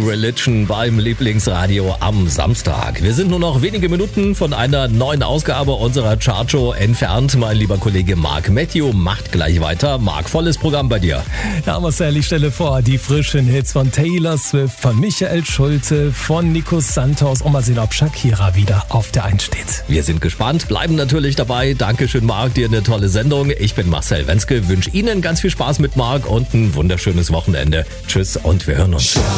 Religion beim Lieblingsradio am Samstag. Wir sind nur noch wenige Minuten von einer neuen Ausgabe unserer Chartshow entfernt. Mein lieber Kollege Mark Matthew macht gleich weiter. Mark, volles Programm bei dir. Ja, Marcel, ich stelle vor, die frischen Hits von Taylor Swift, von Michael Schulte, von Nico Santos und mal sehen, ob Shakira wieder auf der 1 steht. Wir sind gespannt, bleiben natürlich dabei. Dankeschön, Mark, dir eine tolle Sendung. Ich bin Marcel Wenzke, wünsche Ihnen ganz viel Spaß mit Mark und ein wunderschönes Wochenende. Tschüss und wir hören uns.